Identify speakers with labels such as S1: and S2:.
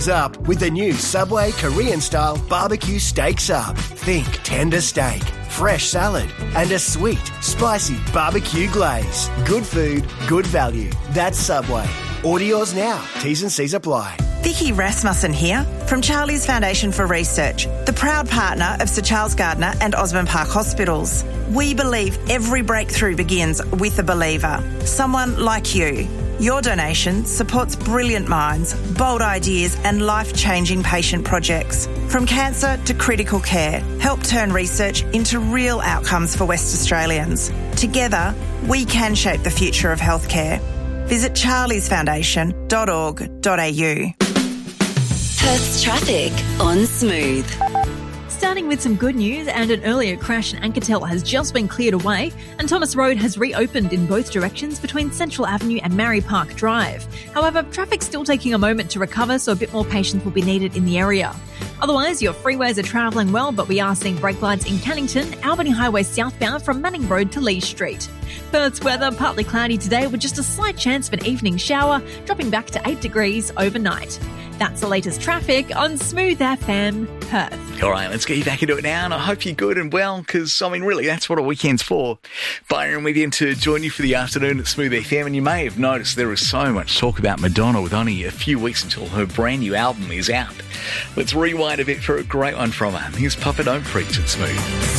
S1: up with the new Subway Korean-style barbecue steak sub. Think tender steak, fresh salad, and a sweet, spicy barbecue glaze. Good food, good value. That's Subway. Order yours now. T's and C's apply.
S2: Vicky Rasmussen here from Charlie's Foundation for Research, the proud partner of Sir Charles Gardner and Osborne Park Hospitals. We believe every breakthrough begins with a believer, someone like you. Your donation supports brilliant minds, bold ideas and life-changing patient projects. From cancer to critical care, help turn research into real outcomes for West Australians. Together, we can shape the future of healthcare. Visit charliesfoundation.org.au.
S3: Perth's traffic on Smooth.
S4: Starting with some good news, and an earlier crash in Anketel has just been cleared away, and Thomas Road has reopened in both directions between Central Avenue and Mary Park Drive. However, traffic's still taking a moment to recover, so a bit more patience will be needed in the area. Otherwise, your freeways are travelling well, but we are seeing brake lights in Cannington, Albany Highway southbound from Manning Road to Lee Street. Perth's weather, partly cloudy today with just a slight chance of an evening shower, dropping back to 8 degrees overnight. That's the latest traffic on Smooth FM Perth.
S5: All right, let's get you back into it now, and I hope you're good and well, because, really, that's what a weekend's for. Byron with you to join you for the afternoon at Smooth FM, and you may have noticed there is so much talk about Madonna with only a few weeks until her brand new album is out. Let's rewind a bit for a great one from her. Here's Papa Don't Preach at Smooth.